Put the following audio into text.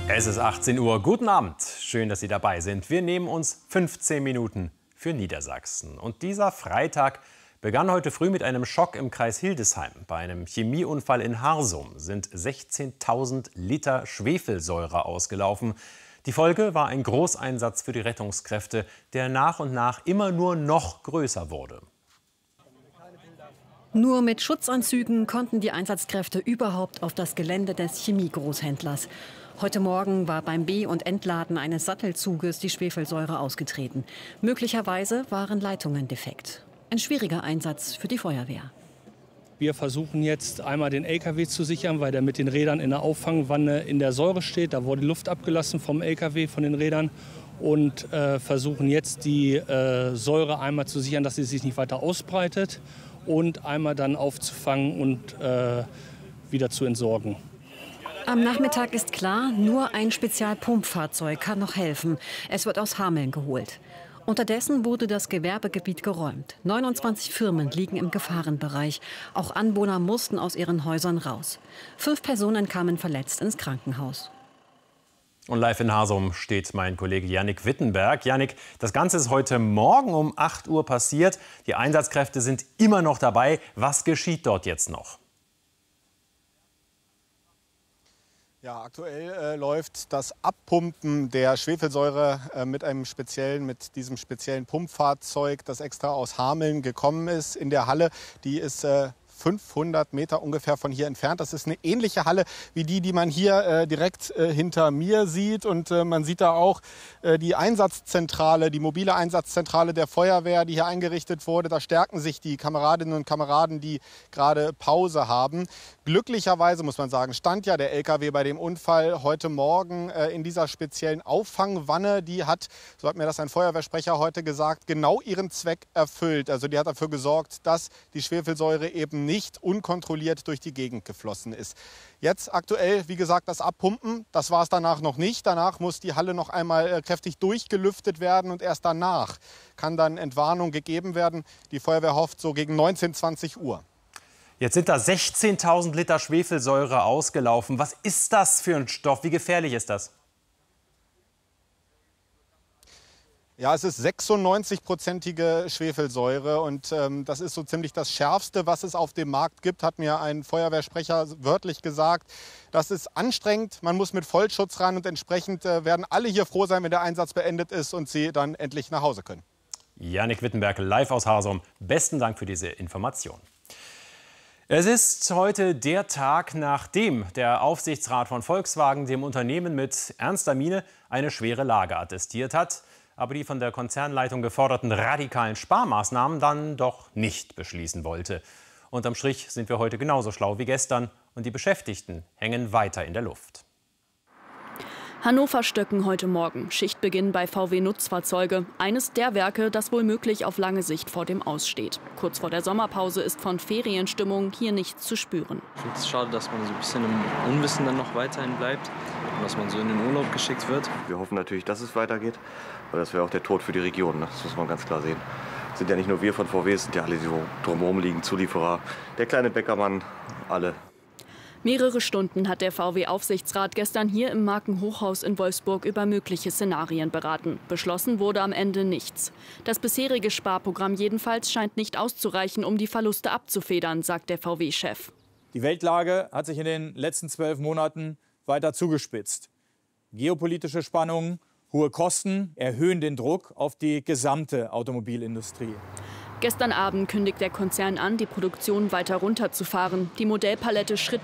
Es ist 18 Uhr. Guten Abend. Schön, dass Sie dabei sind. Wir nehmen uns 15 Minuten für Niedersachsen. Und dieser Freitag begann heute früh mit einem Schock im Kreis Hildesheim. Bei einem Chemieunfall in Harsum sind 16.000 Liter Schwefelsäure ausgelaufen. Die Folge war ein Großeinsatz für die Rettungskräfte, der nach und nach immer nur noch größer wurde. Nur mit Schutzanzügen konnten die Einsatzkräfte überhaupt auf das Gelände des Chemiegroßhändlers. Heute Morgen war beim Be- und Entladen eines Sattelzuges die Schwefelsäure ausgetreten. Möglicherweise waren Leitungen defekt. Ein schwieriger Einsatz für die Feuerwehr. Wir versuchen jetzt einmal den LKW zu sichern, weil der mit den Rädern in der Auffangwanne in der Säure steht. Da wurde Luft abgelassen vom LKW, von den Rädern. Und versuchen jetzt die Säure einmal zu sichern, dass sie sich nicht weiter ausbreitet. Und einmal dann aufzufangen und wieder zu entsorgen. Am Nachmittag ist klar, nur ein Spezialpumpfahrzeug kann noch helfen. Es wird aus Hameln geholt. Unterdessen wurde das Gewerbegebiet geräumt. 29 Firmen liegen im Gefahrenbereich. Auch Anwohner mussten aus ihren Häusern raus. 5 Personen kamen verletzt ins Krankenhaus. Und live in Harsum steht mein Kollege Jannik Wittenberg. Jannik, das Ganze ist heute Morgen um 8 Uhr passiert. Die Einsatzkräfte sind immer noch dabei. Was geschieht dort jetzt noch? Ja, aktuell läuft das Abpumpen der Schwefelsäure mit diesem speziellen Pumpfahrzeug, das extra aus Hameln gekommen ist, in der Halle. Die ist 500 Meter ungefähr von hier entfernt. Das ist eine ähnliche Halle wie die man hier direkt hinter mir sieht. Und man sieht da auch die Einsatzzentrale, die mobile Einsatzzentrale der Feuerwehr, die hier eingerichtet wurde. Da stärken sich die Kameradinnen und Kameraden, die gerade Pause haben. Glücklicherweise, muss man sagen, stand ja der LKW bei dem Unfall heute Morgen in dieser speziellen Auffangwanne. Die hat, so hat mir das ein Feuerwehrsprecher heute gesagt, genau ihren Zweck erfüllt. Also die hat dafür gesorgt, dass die Schwefelsäure eben nicht unkontrolliert durch die Gegend geflossen ist. Jetzt aktuell, wie gesagt, das Abpumpen, das war es danach noch nicht. Danach muss die Halle noch einmal kräftig durchgelüftet werden und erst danach kann dann Entwarnung gegeben werden. Die Feuerwehr hofft so gegen 19, 20 Uhr. Jetzt sind da 16.000 Liter Schwefelsäure ausgelaufen. Was ist das für ein Stoff? Wie gefährlich ist das? Ja, es ist 96-prozentige Schwefelsäure und das ist so ziemlich das Schärfste, was es auf dem Markt gibt, hat mir ein Feuerwehrsprecher wörtlich gesagt. Das ist anstrengend, man muss mit Vollschutz ran und entsprechend werden alle hier froh sein, wenn der Einsatz beendet ist und sie dann endlich nach Hause können. Jannik Wittenberg live aus Harsum. Besten Dank für diese Information. Es ist heute der Tag, nachdem der Aufsichtsrat von Volkswagen dem Unternehmen mit ernster Miene eine schwere Lage attestiert hat, aber die von der Konzernleitung geforderten radikalen Sparmaßnahmen dann doch nicht beschließen wollte. Unterm Strich sind wir heute genauso schlau wie gestern und die Beschäftigten hängen weiter in der Luft. Hannover-Stöcken heute Morgen. Schichtbeginn bei VW Nutzfahrzeuge. Eines der Werke, das wohl möglich auf lange Sicht vor dem Aus steht. Kurz vor der Sommerpause ist von Ferienstimmung hier nichts zu spüren. Ich finde es schade, dass man so ein bisschen im Unwissen dann noch weiterhin bleibt und dass man so in den Urlaub geschickt wird. Wir hoffen natürlich, dass es weitergeht, weil das wäre auch der Tod für die Region. Das muss man ganz klar sehen. Es sind ja nicht nur wir von VW, es sind ja alle, die drumherum liegen, Zulieferer, der kleine Bäckermann, alle. Mehrere Stunden hat der VW-Aufsichtsrat gestern hier im Markenhochhaus in Wolfsburg über mögliche Szenarien beraten. Beschlossen wurde am Ende nichts. Das bisherige Sparprogramm jedenfalls scheint nicht auszureichen, um die Verluste abzufedern, sagt der VW-Chef. Die Weltlage hat sich in den letzten 12 Monaten weiter zugespitzt. Geopolitische Spannungen, hohe Kosten erhöhen den Druck auf die gesamte Automobilindustrie. Gestern Abend kündigt der Konzern an, die Produktion weiter runterzufahren, die Modellpalette Schritt